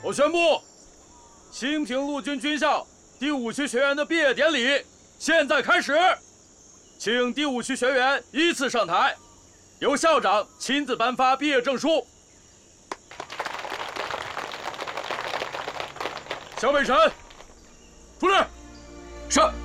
我宣布，兴平陆军军校第5区学员的毕业典礼现在开始，请第5区学员依次上台，由校长亲自颁发毕业证书。小北辰，出列。 是。